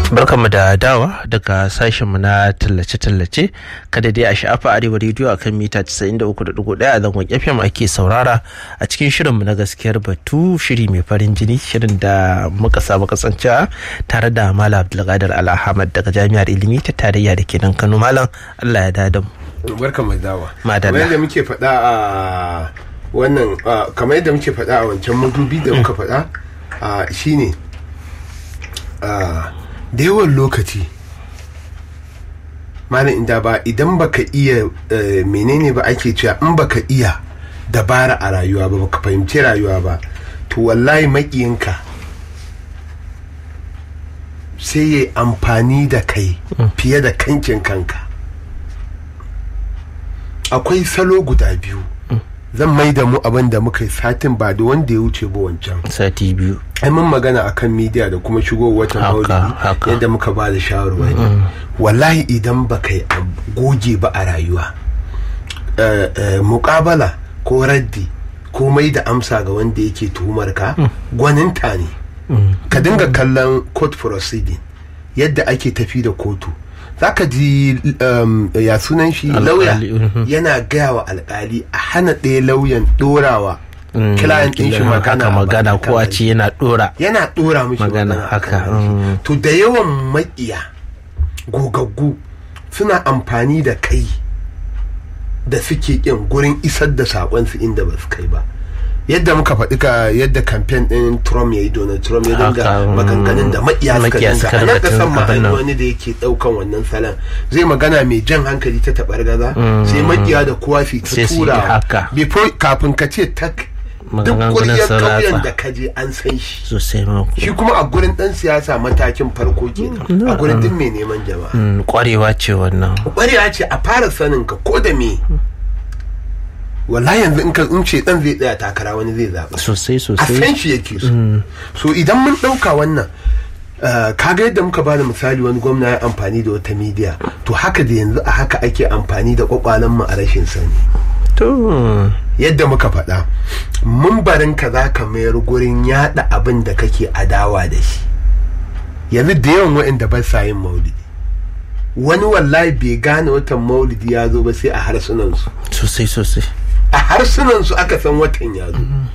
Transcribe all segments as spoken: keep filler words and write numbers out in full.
Barkanmu da dawa daga sashenmu na tallace-tallace. Kada dai a sha'afa Arewa rediyo akan mita casa'in da uku da ɗigo ɗaya a zangon F M ake saurara a cikin shirinmu na gaskiyar batu, shiri mai farin jini, shirin da muka samu kasancewa tare da Malam Abdulkadir Al-Ahmad daga Jami'ar Ilimi ta Tarayya da ke nan Kano. Malam, Allah ya dada mu. Barkanmu da dawa. Madalla. Kamar yadda muke faɗa a wannan kamar yadda muke faɗa a wancan madubi da muka faɗa shine da yawan lokaci malam inda ba idan baka iya menene ba ake cewa in baka iya dabara a rayuwa ba baka fahimci rayuwa ba, to wallahi makiyinka sai ya amfani da kai fiye da kankin kanka. Akwai salo guda biyu, zan mai da mu abin da muka yi satin ba da wanda ya wuce ba wancan sati biyu. ai mun magana akan media da kuma shigo watan maulidi yadda muka ba da shawarwari. mm. Wallahi idan baka yi goge ba a rayuwa, uh, uh, muƙabala ko raddi ko mai da amsa ga wanda yake tuhumar ka mm. gwaninta ne. mm. Ka dinga kallon court proceeding yadda ake tafi da kotu, zaka ji um, ya sunan shi lauya yana gaya wa alkali a hana ɗaya lauyan ɗorawa client ɗin shi magana magana ko a ce yana ɗora yana ɗora mishi magana haka. To da yawan maƙiya gogaggu suna amfani da kai da suke ƙin gurin isar da saƙonsu inda ba su kai ba. Yadda muka faɗi ka yadda kamfen ɗin Trump ya yi, Donald Trump ya dinga maganganun da maƙiya suka dinga a nan ƙasan ma wani da yake ɗaukan wannan salon zai magana mai jan hankali ta taɓar gaza sai maƙiya da kowa fi ta tura kafin ka ce tak duk ƙuryar ƙauyen da kaje an san shi shi kuma a gurin ɗan siyasa matakin farko kenan, a gurin duk mai neman jama'a ƙwarewa ce wannan ƙwarewa ce a fara sanin ka ko da me. Wallahi yanzu in ka in ce dan zai tsaya takara wani zai zaɓa sosai sosai a san shi yake so. mm. So idan mun ɗauka wannan uh, kaga yadda muka bada misali wani gwamna ya amfani da wata media, to haka da yanzu a haka ake amfani da kwakwalen mu a rashin sani. To yadda muka faɗa mun barin ka za ka mayar gurin yaɗa abin da kake adawa da shi. Yanzu da yawan waɗanda ba sa yin maulidi, wani wallahi bai gane watan maulidi ya zo ba sai a harsunansu sosai sosai a harsunansu aka san watan ya zo. mm.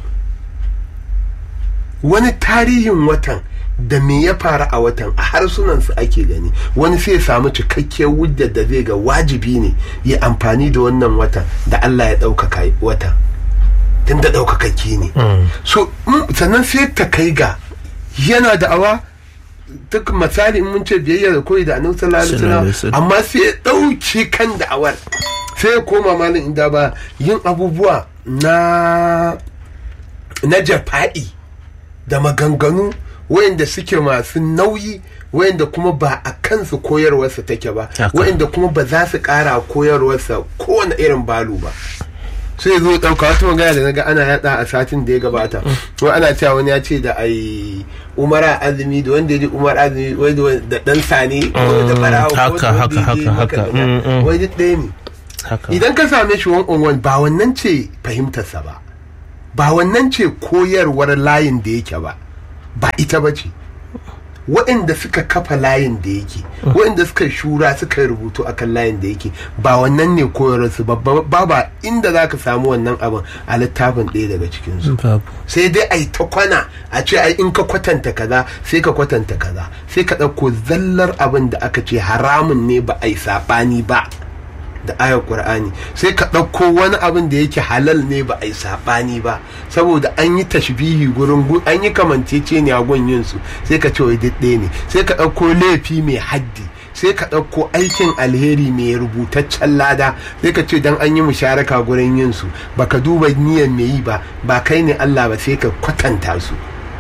Wani tarihin watan da me ya faru a watan a harsunansu ake gani, wani sai ya samu cikakkiyar wujjar da zai ga wajibi ne ya amfani da wannan watan da Allah ya ɗaukaka watan tun da ɗaukakakki ne. mm. So mm, sannan sai ta kai ga yana da awa duk misali in mun ce biyayya da koyi da annabi sallallahu alaihi wasallam, amma sai ya ɗauki kan da'awar sai ya koma malin inda ba yin abubuwa na na jafa'i da maganganu wayanda suke masu nauyi, wayanda kuma ba a kansu koyarwarsa take ba, wayanda kuma ba za su ƙara koyarwarsa kowane irin balu ba. sai zo ɗauka wata magana da naga ana yada a satin da ya gabata, ko ana cewa wani ya ce da ai umara azumi da wanda ya ji umar azumi wai da dan sani ko da barawo ko da haka haka haka wai duk ɗaya ne. Idan ka same shi one on one ba wannan ce fahimtarsa ba, ba wannan ce koyarwar layin da yake ba, ba ita ba ce. Waɗanda suka kafa layin da yake, waɗanda suka shura suka rubutu akan layin da yake, ba wannan ne koyarwarsu ba, ba inda za ka samu wannan abin a littafin ɗaya daga cikinsu. Sai dai a yi ta kwana a ce ai in ka kwatanta kaza sai ka kwatanta kaza, sai ka ɗauko zallar abin da aka ce haramun ne ba a yi saɓani ba da ayar Qur'ani, sai ka ɗauko wani abin da yake halal ne ba a yi saɓani ba, saboda an yi tashbihi gurin an yi kamantece ne a gun yin su, sai ka ce wai ɗaya ne. Sai ka ɗauko laifi mai haddi, sai ka ɗauko aikin alheri mai rubutaccen lada, sai ka ce dan an yi musharaka gurin yin su baka duba niyyar mai yi ba, ba kai ne Allah ba, sai ka kwatanta su.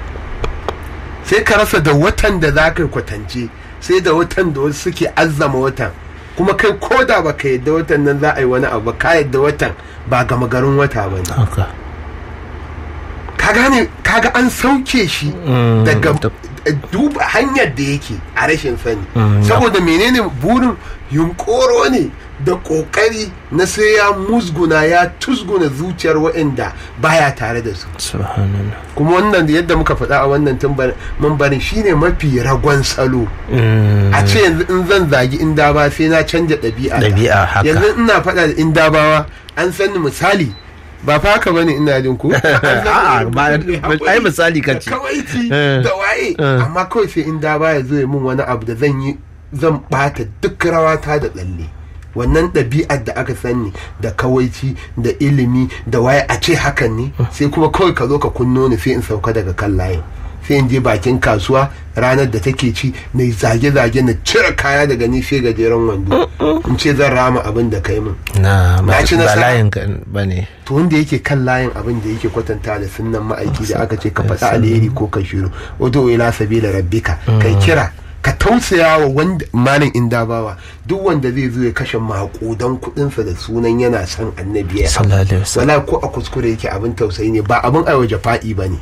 Sai ka rasa da watan da za ka kwatance, sai da watan da wasu suke azzama watan, kuma kai koda ba ka yadda watan nan za a yi wani abu ba, ka yadda watan ba gama garin wata ba ne. ka gane kaga an sauke shi daga duba hanyar da yake a rashin sani saboda menene burin yunkoro ne da kokari na sai ya musguna ya tusguna zuciyar waɗanda baya tare da su. Kuma wannan da yadda muka faɗa a wannan mambarin shine mafi ragon salo. A ce yanzu in zan zagi inda ba sai na canja ɗabi'a. Yanzu ina faɗa da inda bawa an sani misali ba fa haka bane ina jin ku. A'a ai misali kace. Kawai da waye amma kawai sai inda ba ya zo ya min wani abu da zan yi zan bata duk rawata da tsalle. Wannan ɗabi'ar da aka sani da kawaici da ilimi da waye a ce hakan ne sai kuma kawai ka zo ka kunno ni sai in sauka daga kan layin sai in je bakin kasuwa ranar da take ci na zage-zage na cire kaya daga ni sai gajeren wando in ce zan rama abin da kai min na ba layin ba ne to wanda yake kan layin abin da yake kwatanta da sunnan ma'aiki da aka ce ka faɗa alheri ko ka shiru wato ila sabila rabbika kai kira ka tausaya wa wanda malin inda bawa duk wanda zai zo ya kashe makudan kudinsa da sunan yana son annabi ya wala ko a kuskure yake abin tausayi ne ba abin aiwa jafa'i ba ne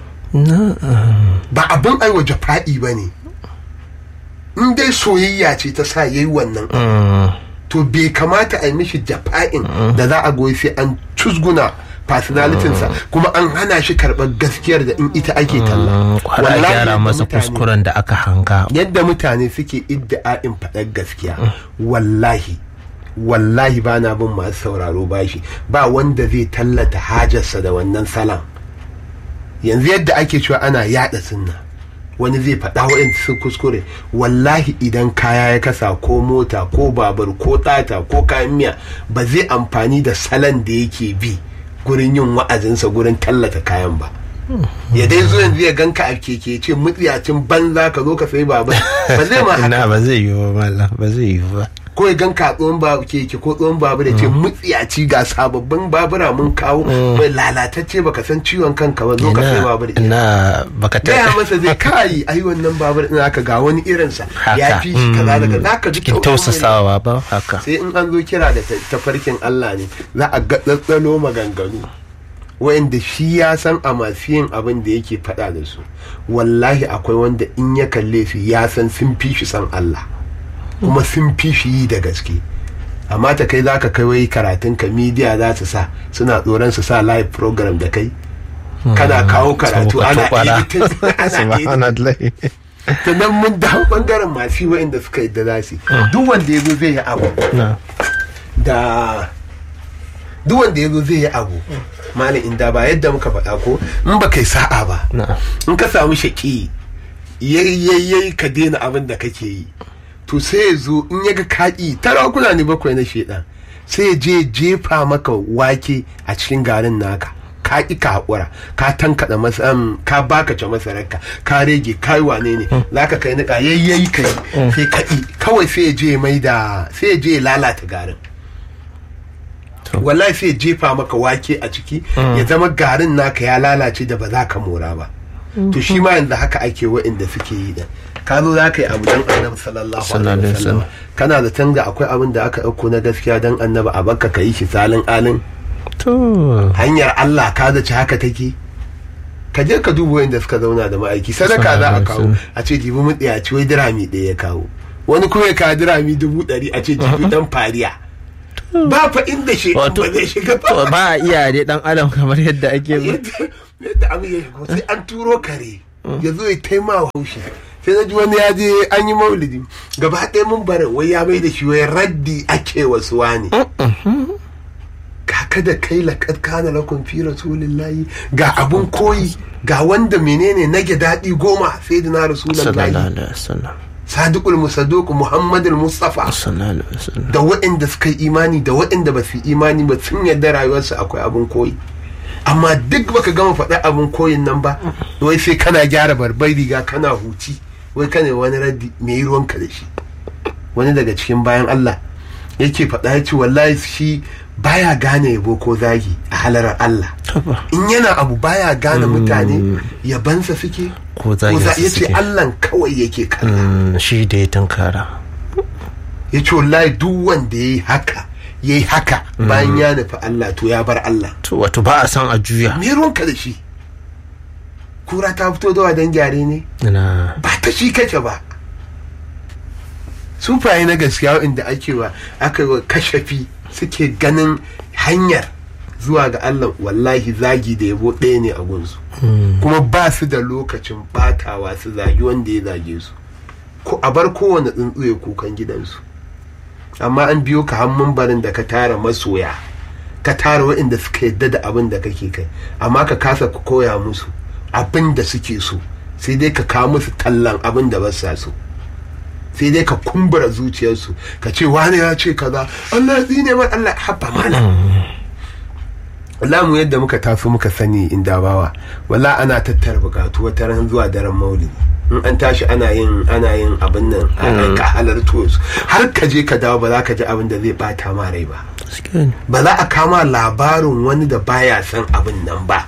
ba abin aiwa jafa'i ba ne in dai soyayya ce ta sa yayi wannan to bai kamata a yi mishi jafa'in da za a goyi sai an cusguna personalitinsa kuma an hana shi karɓar gaskiyar da in ita ake talla wallahi gyara masa kuskuren da aka hanga yadda mutane suke idda'in faɗar gaskiya wallahi wallahi ba na bin masu sauraro bashi ba wanda zai tallata hajarsa da wannan salam yanzu yadda ake cewa ana yada sunna wani zai faɗa waɗanda sun kuskure wallahi idan kaya ya kasa ko mota ko babur ko tata ko kayan miya ba zai amfani da salon da yake bi gurin yin wa'azinsa gurin tallata kayan ba ya dai zo yanzu ya ganka a keke ce mutsiyacin banza ka zo ka sai babur ba zai ma haka ba zai yi ba mallam ba zai yi ba ko ya ganka tsohon babu keke ko tsohon babu da ce mutsiyaci ga sababbin babura mun kawo mai lalatacce baka san ciwon kanka ba zo ka sai babur ina baka ta gaya masa zai kai ai wannan babur din aka ga wani irinsa ya fi shi kaza daga zaka ji cikin tausasawa ba haka sai in an zo kira da tafarkin Allah ne za a ga tsatsalo maganganu wa'anda shi ya san a masu yin abin da yake faɗa da su wallahi akwai wanda in ya kalle su ya san sun fi shi san Allah kuma sun fi shi yi da gaske amma ta kai za ka kai wai karatun ka media za su sa suna tsoron su sa live program da kai kana kawo karatu ana editing ana editing ta nan mun dawo bangaren masu wa'anda suka yi da za su duk wanda ya zo zai yi abu da duk wanda ya zo zai yi abu malin inda ba yadda muka faɗa ko in ba kai sa'a ba in ka samu shaƙi yayi ka daina abin da kake yi to sai ya zo in ya ga kaƙi tara kuna ne bakwai na shedan sai ya je jefa maka wake a cikin garin naka ka ƙi ka haƙura ka tankaɗa masa ka bakace masararka ka rege kai wane ne za ka kai niƙa yayyayi ka yi sai ka ƙi kawai sai ya je mai da sai ya je lalata garin wallahi sai ya jefa maka wake a ciki ya zama garin naka ya lalace da ba za ka mora ba to shi ma yanzu haka ake wa'inda suke yi da ka zo za ka yi abu don annabi sallallahu alaihi wasallam kana da tanga akwai abin da aka ɗauko na gaskiya don annabi a baka ka yi shi salin alin to hanyar Allah ka zaci haka take ka je ka duba wa'inda suka zauna da ma'aiki sadaka za a kawo a ce jibi mutsiyaci wai dirami ɗaya ya kawo wani kuma ya kawo dirami dubu ɗari a ce jibi dan fariya ba fa inda shi ba zai shiga ba ba iya dai dan adam kamar yadda ake ba yadda abin ya shigo sai an turo kare ya zo ya taimawa haushi sai na ji wani ya je an yi maulidi gaba ɗaya mun bara wai ya mai da shi wai raddi ake wasu wani kaka da kai laƙad kana lakum fi rasulillahi ga abun koyi ga wanda menene nage daɗi goma sai da na rasulullahi sadiqul musadduq muhammadul mustafa da waɗanda suka yi imani da waɗanda ba su yi imani ba sun yarda rayuwarsu akwai abun koyi amma duk baka gama faɗa abun koyin nan ba wai sai kana gyara barbai riga kana huci wai kana wani raddi mai ruwanka da shi wani daga cikin bayan Allah yake faɗa ya ce wallahi shi baya gane yabo ko zagi a halarar Allah in yana abu baya gane mutane yabansa suke ko zagi ya ce Allah kawai yake kalla shi da ya tunkara ya ce wallahi duk wanda ya yi haka ya yi haka bayan ya nufi Allah to ya bar Allah to wato ba a san a juya me ruwanka da shi kura ta fito da wadan gyare ne ba ta shi kake ba. Sufaye na gaskiya inda ake wa aka yi kashafi suke ganin hanyar zuwa ga Allah, wallahi zagi da yabo ɗaya ne a gunsu, kuma ba su da lokacin batawa su zagi wanda ya zage su, ko a bar kowane tsuntsu ya kukan gidansu. Amma an biyo ka hannun barin da ka tara masoya, ka tara waɗanda suka yadda da abin da kake kai, amma ka kasa ku koya musu abin da suke so, sai dai ka kawo musu tallan abin da ba sa so, sai dai ka kumbura zuciyarsu ka ce wani ya ce kaza, Allah ya tsine mai, Allah habba mana. Wala mu yadda muka taso muka sani inda bawa, wala ana tattara bukatu wata ran zuwa daren maulidi, in an tashi ana yin ana yin abin nan ka halarto su har ka je ka dawo, ba za ka ji abin da zai bata ma rai ba, ba za a kama labarin wani da baya san abin nan ba,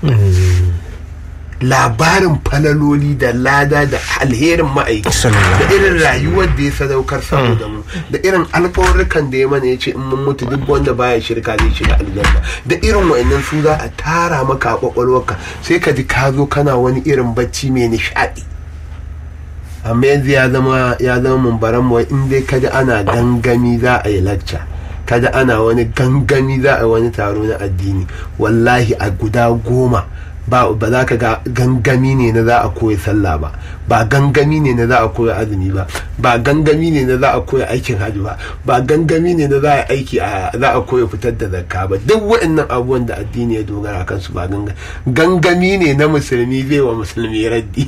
labarin falaloli da lada da alherin ma'aiki da irin rayuwar da ya sadaukar saboda mu, da irin alƙawarrukan da ya mana ya ce in mun mutu duk wanda baya shirka zai shiga aljanna, da irin wa'annan su za a tara maka a kwakwalwarka, sai ka ji ka zo kana wani irin bacci mai nishaɗi. Amma yanzu ya zama ya zama mumbaran mu, in dai kaji ana gangami za a yi lacca, kaji ana wani gangami za a yi wani taro na addini, wallahi a guda goma ba ba za ka ga gangami ne na za a koya sallah ba, ba gangami ne na za a koya azumi ba, ba gangami ne na za a koya aikin hajji ba, ba gangami ne na za a aiki a za a koya fitar da zakka ba. Duk waɗannan abubuwan da addini ya dogara kan su ba gangami gangami ne na musulmi zai wa musulmi raddi.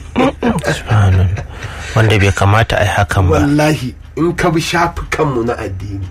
Wanda bai kamata a yi hakan ba. Wallahi in ka bi shafukanmu na addini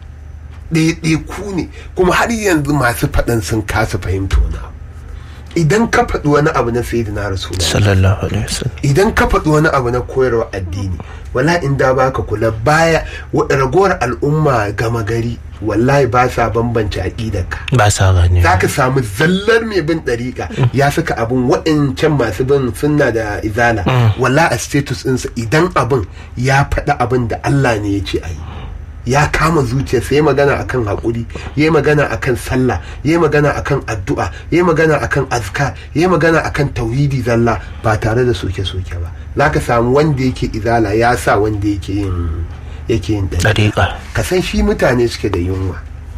ɗaiɗaiku ne, kuma har yanzu masu faɗan sun kasa fahimta wani abu. Idan ka faɗi wani abu na sayyidina Rasulullah sallallahu alaihi wasallam, idan ka faɗi wani abu na koyarwa addini, wala in da baka kula baya ragowar al'umma gama gari wallahi ba sa bambance aqidarka, ba sa gane. Zaka samu zallar mai bin dariƙa ya saka abun waɗancan masu bin sunna da izala, wala a status ɗinsa idan abun ya faɗi abin da Allah ne ya ce a yi, ya kama zuciya sai magana akan haƙuri, yayi magana akan sallah, yayi magana akan addu'a, yayi magana akan azkar, yayi magana akan tauhidi zalla ba tare da soke-soke ba. Zaka samu wanda yake izala ya sa wanda yake yin yake yin dariƙa, ka san shi mutane suke da yunwa,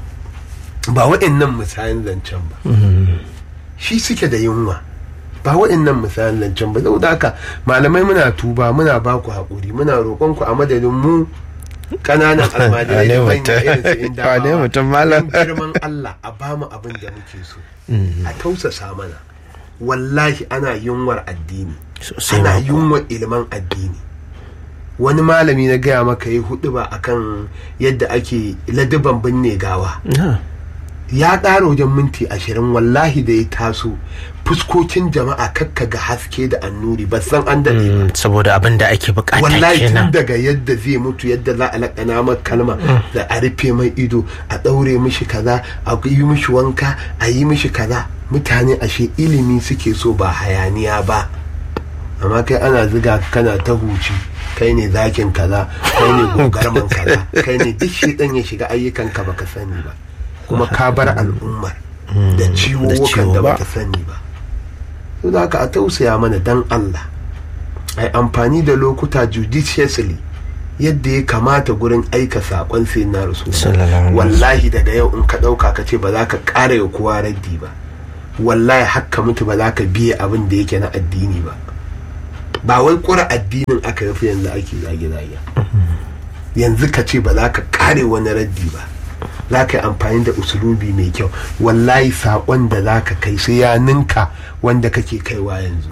ba waɗannan misalan zancen ba, shi suke da yunwa ba waɗannan misalan zancen ba. Saboda haka malamai muna tuba, muna ba ku haƙuri, muna roƙon ku a madadin mu kananan almajirai da manya irin su inda ba girman Allah a bamu abin da muke so, a tausasa mana. Wallahi ana yunwar addini, ana yunwar ilimin addini. Wani malami na gaya maka yi hudu ba akan yadda ake ladiban binne gawa, ya ƙara wajen minti ashirin. Wallahi da ya taso fuskokin jama'a kakka ga haske da annuri, ba san an daɗe ba, saboda abin da ake bukata kenan. Wallahi tun daga yadda zai mutu, yadda za a laƙana maka kalma, da a rufe mai ido, a ɗaure mishi kaza, a yi mishi wanka, a yi mishi kaza. Mutane ashe ilimi suke so ba hayaniya ba, amma kai ana ziga kana ta huci, kai ne zakin kaza, kai ne gogarman kaza, kai ne duk shi ɗan ya shiga ayyukanka baka sani ba, kuma ka bar al'ummar da ciwuwukan da baka sani ba. So da haka a tausaya mana dan Allah, ai amfani da lokuta judiciously yadda ya kamata gurin aika saƙon sayyidina Rasulullah. Wallahi daga yau in ka ɗauka ka ce ba za ka ƙara ya kowa raddi ba, wallahi hakka mutu ba za ka biye abin da yake na addini ba. Ba wai ƙura addinin aka rufe yanzu ake zage-zage, yanzu ka ce ba za ka ƙare wani raddi ba, za ka yi amfani da usulubi mai kyau. Wallahi saƙon da za ka kai sai ya ninka wanda kake kaiwa yanzu.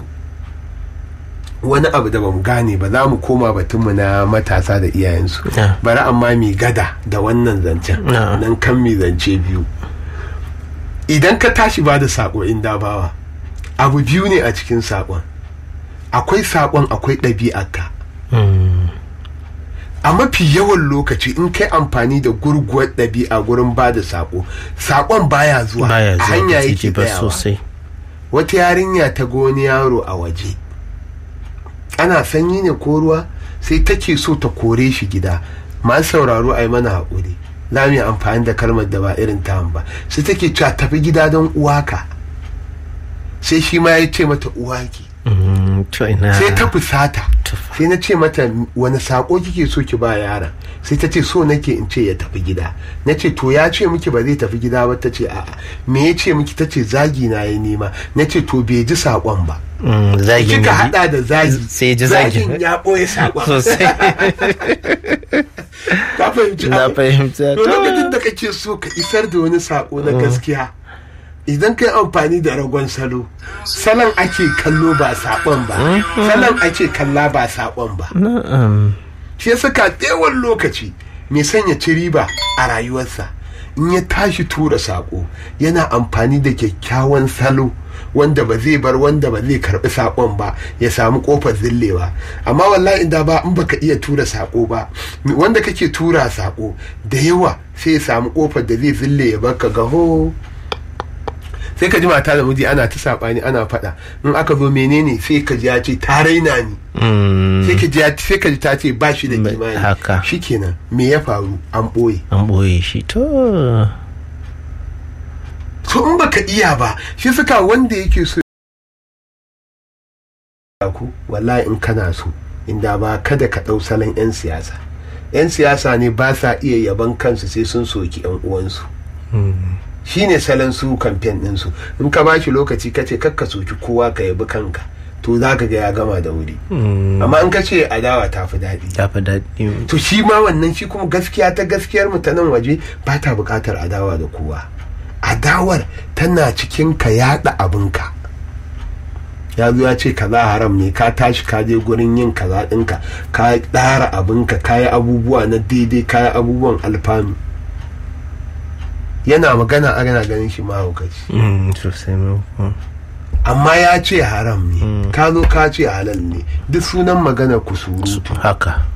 Wani abu da bamu gane ba, za mu koma batunmu na matasa da iyayensu, bari amma mai gada da wannan zancen nan kan mai zance biyu. Idan ka tashi ba da saƙo inda bawa, abu biyu ne a cikin saƙon, akwai saƙon akwai ɗabi'arka. A mafi yawan lokaci in kai amfani da gurguwar ɗabi'a gurin ba da saƙo, saƙon baya zuwa a hanya yake tsayawa. Wata yarinya ta goni yaro a waje, ana sanyi ne ko ruwa, sai take so ta kore shi gida. Masu sauraro a yi mana haƙuri, za mu yi amfani da kalmar da ba irin ta ba. Sai take cewa tafi gida don uwaka, sai shi ma ya ce mata uwaki. sai ta fusata sai na ce mata wani sako kike so ki ba yaron, sai ta ce so nake in ce ya tafi gida. Na ce to ya ce miki ba zai tafi gida ba? Ta ce a'a. Me ya ce miki? Ta ce zagi na ya nema. Na ce to bai ji sakon ba. Kika hada da zagi sai ji zagin ya boye sakon sosai. Ka fahimci? Na fahimta. To lokacin da kake so ka isar da wani sako na gaskiya, idan kai amfani da ragon salo, salon ake kallo ba saƙon ba, salon ake kalla ba saƙon ba. Shi ya saka tsawon lokaci mai sanya ci riba a rayuwarsa in ya tashi tura saƙo yana amfani da kyakkyawan salo wanda ba zai bar wanda ba zai karɓi saƙon ba ya samu ƙofar zillewa. Amma wallahi inda ba in baka iya tura saƙo ba, wanda kake tura saƙo da yawa sai ya samu ƙofar da zai zille ya baka gaho. Sai ka ji mata da miji ana ta sabani ana faɗa, in aka zo menene sai ka ji ya ce ta raina ni, sai ka ji sai ka ji ta ce ba shi da imani. Shikenan me ya faru? An ɓoye an ɓoye shi. To to in baka iya ba, shi suka wanda yake so ku wallahi in kana so inda ba kada ka ɗau salon 'yan siyasa. 'Yan siyasa ne ba sa iya yaban kansu sai sun soki 'yan uwansu. Shi ne salon su kamfen ɗinsu. In ka bashi lokaci ka ce kakka soki kowa ka yabi kanka, to za ka ga ya gama da wuri. Amma in ka ce adawa ta fi daɗi, ta fi daɗi. To shi ma wannan shi kuma gaskiya ta gaskiyar mu ta nan waje ba ta buƙatar adawa da kowa. Adawar tana cikin ka yaɗa abinka. Ya zo ya ce kaza haram ne, ka tashi ka je gurin yin kaza ɗinka, ka ɗara abinka, ka yi abubuwa na daidai, ka yi abubuwan alfanu. Yana magana ana ganin shi mahaukaci. Amma ya ce haram ne, ka zo ka ce halal ne, duk sunan magana ku surutu. Haka.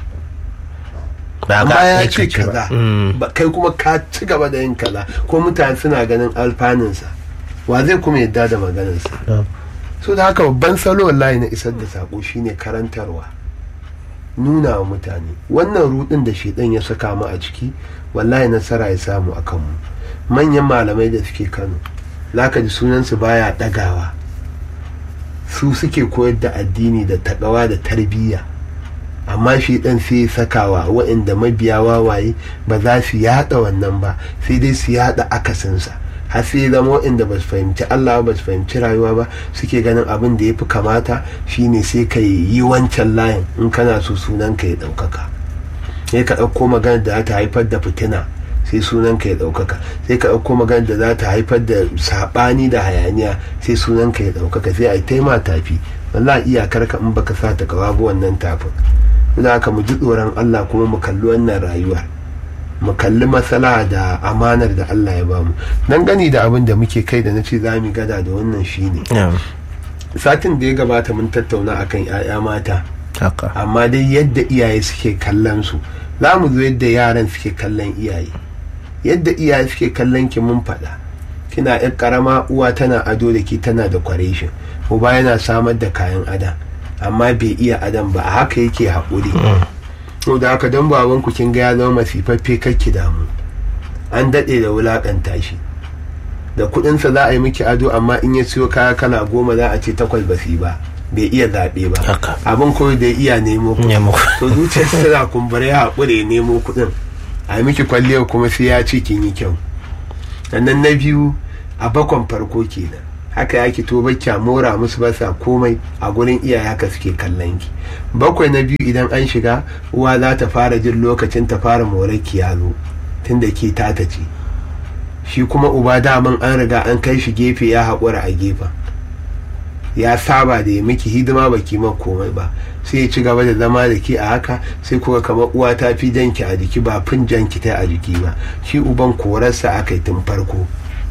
Amma ya ce kaza, kai kuma ka ci gaba da yin kaza, ko mutane suna ganin alfanunsa, wa zai kuma yadda da maganarsa? So da haka babban salo wallahi na isar da sako shine karantarwa, nuna wa mutane wannan rudin da shedan ya saka mu a ciki, wallahi nasara ya samu a kanmu. Manyan malamai da suke Kano zaka ji sunansu baya dagawa, su suke koyar da addini da takawa da tarbiyya, amma shi dan sai sakawa waɗanda mabiya wawaye ba za su yada wannan ba, sai dai su yada akasinsa, har sai zama waɗanda ba su fahimci Allah ba su fahimci rayuwa ba suke ganin abin da ya fi kamata shine sai ka yi wancan layin in kana so sunan ka ya ɗaukaka. Sai ka ɗauko magana da ta haifar da fitina sai sunan ka ya ɗaukaka, sai ka ɗauko magana da za ta haifar da saɓani da hayaniya sai sunan ka ya ɗaukaka, sai a yi taima tafi. Wallahi iyakar ka in baka sa ta kawabu wannan tafin. Ina haka mu ji tsoron Allah kuma mu kalli wannan rayuwar, mu kalli matsala da amanar da Allah ya bamu. Dan gani da abin da muke kai da na ce za mu gada da wannan shine satin da ya gabata mun tattauna akan 'ya'ya mata, amma dai yadda iyaye suke kallon su, za mu zo yadda yaran suke kallon iyaye. Yadda iyaye suke kallon ki mun faɗa, kina yar karama uwa tana ado da ki tana da kwareshin, uba yana samar da kayan ada amma bai iya adam ba, a haka yake haƙuri. To da haka don baban ku kin ga ya zama masifaffe kakki damu, an daɗe da wulaƙanta shi, da kuɗinsa za a yi miki ado amma in ya siyo kaya kala goma za a ce takwas ba su ba, bai iya zaɓe ba, abin koyo da iya nemo kuɗi. To zuciyarsa tana kumbura ya haƙure nemo kuɗin, a yi miki kwalliyar kuma sai ya ce kin yi kyau. Sannan na biyu a bakon farko kenan, haka yake to bakya mora musu basa komai a gurin iyaye, haka suke kallon ki. Bakwai na biyu idan an shiga, uwa za ta fara jin lokacin ta fara morar ki ya zo, tunda ke tata ce. Shi kuma uba daman an riga an kai shi gefe ya haƙura a gefen, ya saba da ya miki hidima baki ma komai ba, sai ya ci gaba da zama da ke a haka, sai kuka kamar uwa ta fi janki a jiki ba fin janki ta a jiki ba. Shi uban korarsa aka yi tun farko,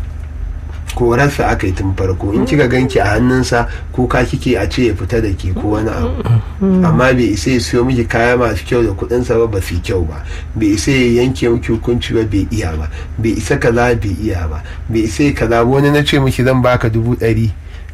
korarsa aka yi tun farko. In kika ganki a hannunsa kuka kike a ce ya fita da ke ko wani abu, amma bai isa ya siyo miki kaya masu kyau da kuɗinsa ba, ba su kyau ba, bai isa ya yanke miki hukunci ba, bai iya ba, bai isa kaza bai iya ba, bai isa kaza. Wani na ce miki zan baka dubu ɗari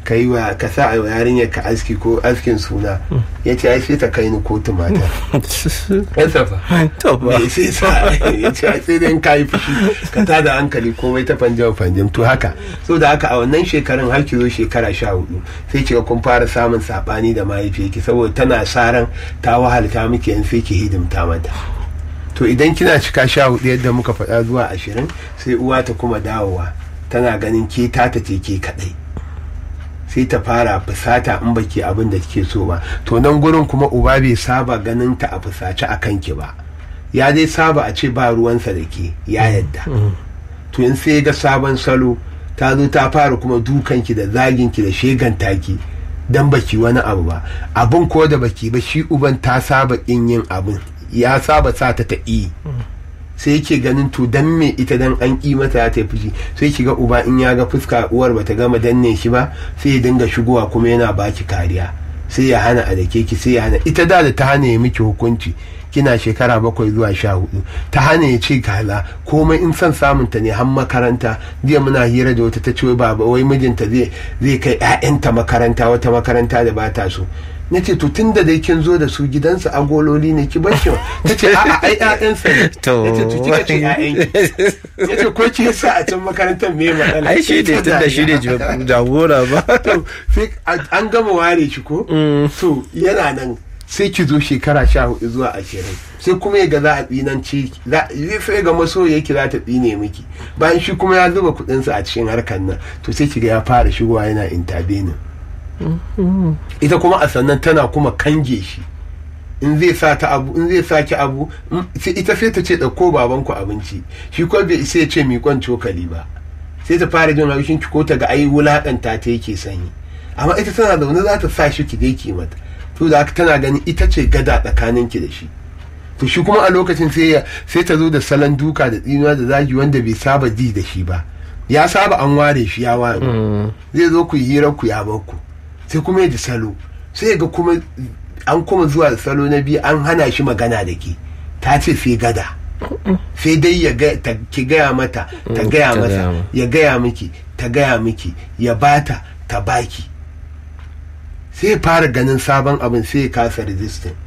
ka yi wa ka sa a yarinyar ka aski ko askin suna ya ce ai sai ta kai ni kotu mata yan safa to ba bai sai sa ya ce ai sai dai ka yi fushi ka tada hankali komai ta fanjama fanjam to haka so da haka a wannan shekarun har ki zo shekara sha hudu sai ki ga kun fara samun sabani da mahaifiyarki saboda tana sa ran ta wahalta miki yan sai ki hidimta mata. To idan kina cika sha hudu yadda muka faɗa zuwa ashirin sai uwa ta kuma dawowa tana ganin ke tata ce ke kaɗai sai ta fara fusata in baki abin da kike so ba. To nan gurin kuma uba bai saba ganin ta a fusace a kanki ba, ya dai saba a ce ba ruwansa da ke ya yadda. To in sai ga sabon salo ta zo ta fara kuma dukanki da zaginki da shegantaki dan baki wani abu ba, abin ko da baki ba shi uban ta saba kin yin abin, ya saba sa ta ta yi sai yake ganin to dan me ita dan an ƙi mata ya tafi fushi, sai kiga uba in ya ga fuska uwar bata gama danne shi ba sai ya dinga shigowa kuma yana baki kariya, sai ya hana a dake ki, sai ya hana ita da da ta hana ya miki hukunci kina shekara bakwai zuwa sha hudu ta hana ya ce kaza komai in son samun ta ne har makaranta. Jiya muna hira da wata ta ce baba wai mijinta zai zai kai ƴaƴanta makaranta, wata makaranta da ba ta so. Na ce to tun da dai kin zo da su gidansu agololi ne ki bar shi ba. Ta ce a'a ai ƴaƴansa ne. To na ce to kika ce ƴaƴanki. Ya ce ko ki yasa a can makarantar me matsala. ai shi ne tun da shi ne jagora ba. To sai an gama ware shi ko. To yana nan sai ki zo shekara sha hudu zuwa ashirin sai kuma ya ga za a tsinanci sai ga maso yake za ta tsine miki bayan shi kuma ya zuba kuɗinsa a cikin harkar nan. To sai ki ga ya fara shigowa yana intervening. Ita kuma a sannan tana kuma kange shi in zai sa ta abu in zai sa ki abu ita sai ta ce ɗauko babanku abinci, shi ko bai isa ya ce miƙon cokali ba, sai ta fara jin haushin ki ko ta ga ai wulaƙanta ta yake sanyi, amma ita tana zaune za ta sa shi ki dai ki mata. To da haka tana ganin ita ce gada tsakanin ki da shi. To shi kuma a lokacin sai sai ta zo da salon duka da tsinuwa da zagi wanda bai saba ji da shi ba, ya saba an ware shi ya ware zai zo ku yi hira ku ya bar ku, sai kuma ya ji salo sai ga kuma an kuma zuwa da salo na biyu an hana shi magana da ke, ta ce sai gada sai dai ya ga ki gaya mata ta gaya masa ya gaya miki ta gaya miki ya bata ta baki, sai ya fara ganin sabon abin sai ya kasa resisting.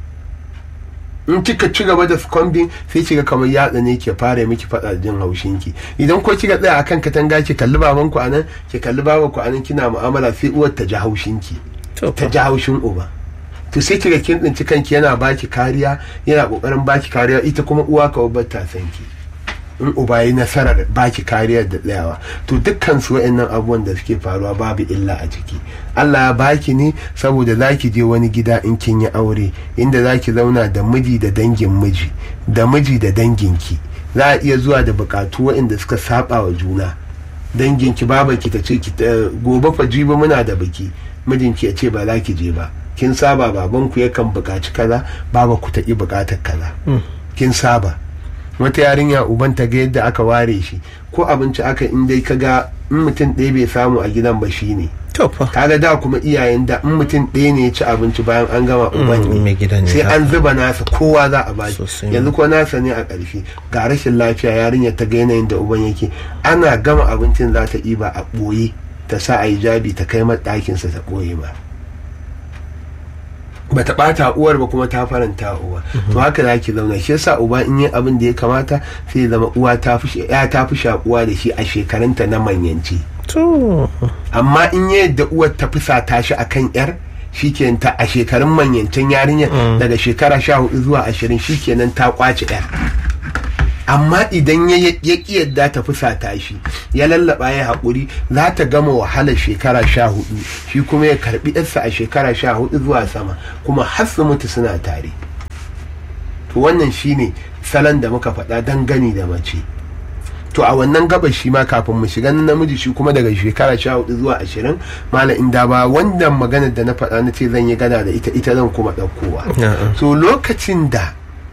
In kika ci gaba da succumbing sai kiga kamar yatsa ne ke fara miki fada jin haushin ki. Idan ko kika tsaya akan katanga ki kalli baban ku anan ki kalli baban ku anan kina mu'amala sai uwar ta ji haushin ki, ta ji haushin uba. To sai kiga kin tsinci kanki yana baki kariya, yana kokarin baki kariya, ita kuma uwa ka ubar ta san ki. In uba yi nasarar baki kariyar da tsayawa, to dukkan su wa'annan abubuwan da suke faruwa babu illa a ciki. Allah ya baki ne saboda zaki je wani gida in kin yi aure inda zaki zauna da miji da dangin miji da miji da danginki, za a iya zuwa da bukatu waɗanda suka saba wa juna. Danginki babanki ta ce ki gobe fa jibi muna da biki, mijinki ya ce ba za ki je ba, kin saba babanku yakan bukaci kaza, baba ku ta ki bukatar kaza, kin saba. Wata yarinya uban ta ga yadda aka ware shi ko abinci aka in dai kaga in mutum ɗaya bai samu a gidan ba shi ne. Kaga da kuma iyayen da in mutum ɗaya ne ya ci abinci bayan an gama uban ne sai an zuba nasa kowa za a bashi. Yanzu ko nasa ne a ƙarshe ga rashin lafiya yarinya ta ga yanayin da uban yake, ana gama abincin za ta ɗiba a ɓoye ta sa a yi jabi ta kai mata ɗakinsa ta ɓoye ba. Bata bata uwar ba kuma ta faranta uwa. To haka za ki zauna, shi yasa uba in yi abin da ya kamata sai zama uwa ta fi ya ta fi shakuwa da shi a shekarunta na manyanci. Amma in yi yadda uwar ta fusata shi akan yar shikenan ta a shekarun manyancin yarinya daga shekara sha hudu zuwa ashirin shikenan ta kwace yar. Amma idan ya ƙi yadda ta fusata shi ya lallaba ya haƙuri, za ta gama wahalar shekara sha hudu shi kuma ya karɓi yarsa a shekara sha hudu zuwa sama kuma har su mutu suna tare. To wannan shine salon da muka faɗa don gani da mace. To a wannan gabas shi ma kafin mu shiga namiji shi kuma daga shekara sha hudu zuwa ashirin mala inda ba wannan maganar da na faɗa na ce zan yi gana da ita ita zan kuma ɗaukowa. So lokacin da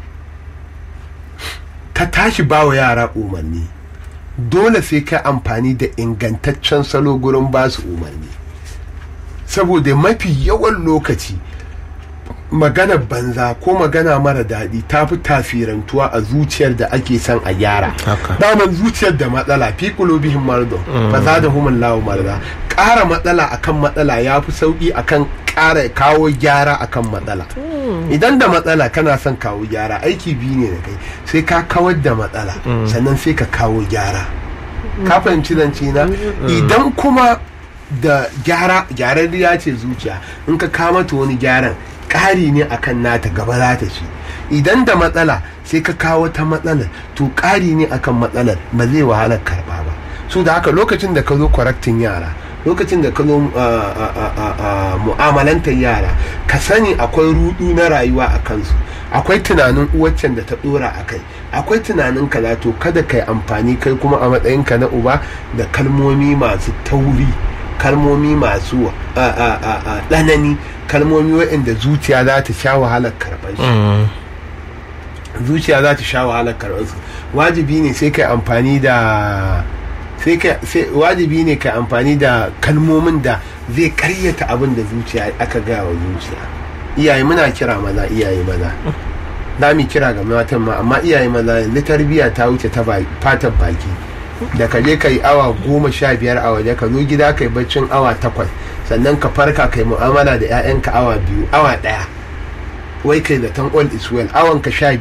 ka tashi ba wa yara umarni dole sai ka amfani da ingantaccen salo gurin ba su umarni, saboda mafi yawan lokaci maganar banza ko magana mara daɗi ta fi tasirantuwa a zuciyar da ake son a gyara. Daman zuciyar da matsala fi qulubihim maradun fa zadahumullahu marada. Ƙara matsala akan matsala ya fi sauƙi akan ƙara kawo gyara akan matsala. Idan da matsala kana son kawo gyara, aiki biyu ne da kai, sai ka kawar da matsala sannan sai ka kawo gyara. Ka fahimci zance na? Idan kuma da gyara gyararriya ce zuciya, in ka kama ta wani gyaran ƙari ne akan nata, gaba za ta ci. Idan da matsala sai ka kawo ta matsalar, to ƙari ne akan matsalar, ba zai wahalar karɓa ba. So da haka lokacin da ka zo kwaraktin yara, lokacin da ka zo mu'amalantar yara, ka sani akwai rudu na rayuwa a kansu, akwai tunanin uwaccen da ta dora a kai, akwai tunanin kaza, to kada ka yi amfani kai kuma a matsayinka na uba da kalmomi masu tauri, kalmomi masu ɗanani, kalmomi waɗanda zuciya za ta sha wahalar karɓar su. Zuciya za ta sha wahalar karɓar su. Wajibi ne sai ka yi amfani da sai wajibi ne ka amfani da kalmomin da zai karyata abin da zuciya aka gaya wa zuciya. Iyaye muna kira maza, iyaye maza za mu kira ga matan ma, amma iyaye maza yanzu tarbiyya ta wuce ta fatan baki. Da ka je ka yi awa goma sha biyar a waje, ka zo gida ka yi baccin awa takwas, sannan ka farka ka yi mu'amala da 'ya'yanka awa biyu, awa ɗaya, wai kai da tan all is well, awan ka sha biyu.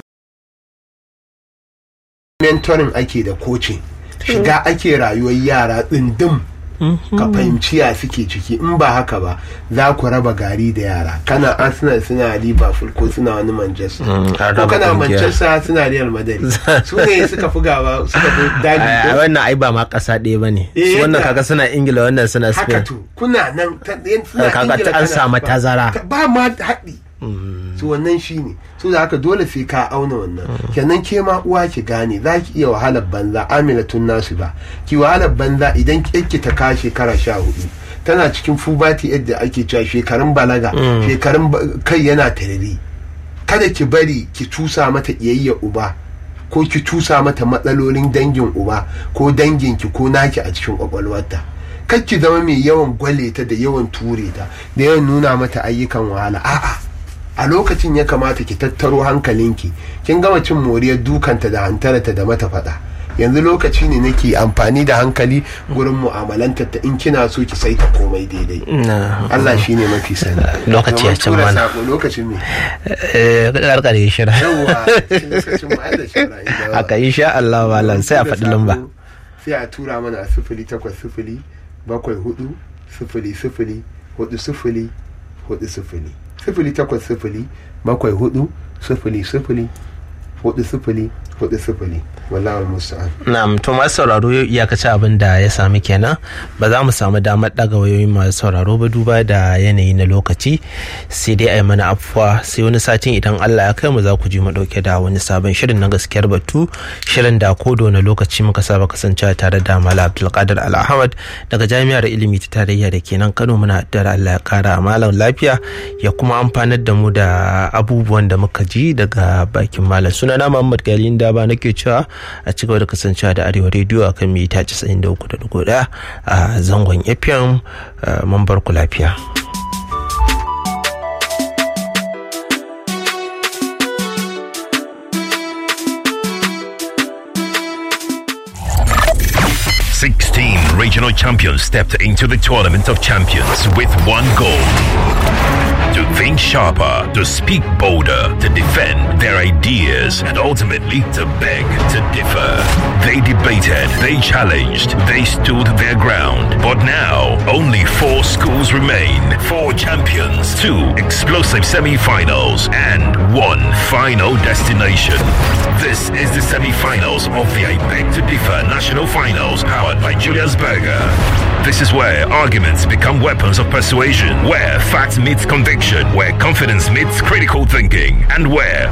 Mentoring ake da coaching, shiga ake rayuwar yara tsindin, ka fahimci ya suke ciki. In ba haka ba za ku raba gari da yara. Kana Arsenal suna Liverpool ko suna wani Manchester, ko kana Manchester suna Real Madrid, su ne suka fi gaba, suka fi dali. Wannan ai ba ma kasa ɗaya bane, wannan kaga suna Ingila, wannan suna Spain. Haka to kuna nan suna Ingila, an samu tazara, ba ma haɗi. su wannan shine, so da haka dole sai ka auna wannan. Kenan ke ma uwa ki gane za ki iya wahalar banza, amilatun nasu ba ki wahalar banza idan ki ta ka shekara sha hudu tana cikin fubati yadda ake cewa shekarun balaga, shekarun kai yana tarari. Kada ki bari ki tusa mata iyayya uba, ko ki tusa mata matsalolin dangin uba ko danginki ko naki a cikin kwakwalwarta. Kar ki zama mai yawan gwale ta da yawan ture ta da yawan nuna mata ayyukan wahala. A'a, a lokacin ya kamata ki tattaro hankalinki, kin gama cin moriyar dukanta da hantarata da mata fada, yanzu lokaci ne nake amfani da hankali gurin mu'amalantar ta, in kina so ki saita komai daidai. Allah shine mafi sani. Lokaci ya cin mana, lokacin me eh karkare shira yawa lokacin mu da shira aka insha Allah malam sai a faɗi lamba, sai a tura mana a sifili takwas sifili bakwai hudu sifili sifili hudu sifili hudu sifili sifili takwas sifili bakwai hudu sifili sifili hudu sifili hudu sifili. Wallahi musta'an. Na'am, to masu sauraro iyakaci abin da ya sami kenan, ba za mu samu damar daga wayoyin masu sauraro ba duba da yanayi na lokaci, sai dai a yi mana afuwa, sai wani satin idan Allah ya kai mu za ku ji mu dauke da wani sabon shirin na gaskiyar batu, shirin da kodo na lokaci muka saba kasancewa tare da Malam Abdulkadir Al-Ahmad daga Jami'ar Ilimi ta Tarayya da ke nan Kano. Muna da Allah ya kara malam lafiya ya kuma amfanar da mu da abubuwan da muka ji daga bakin malam. Sunana Muhammad Galin da ba nake cewa a cigaba da kasancewa da Arewa Radio a kan mita casa'in da uku da digo ɗaya a zangon F M. Mun bar ku lafiya. sixteen regional champions stepped into the Tournament of Champions with one goal: to think sharper, to speak bolder, to defend their ideas, and ultimately to beg to differ. They debated, they challenged, they stood their ground. But now, only four schools remain. Four champions, two explosive semi-finals, and one final destination. This is the semi-finals of the I Beg to Differ National Finals, powered by Julius Berger. This is where arguments become weapons of persuasion, where facts meets conviction, where confidence meets critical thinking, and where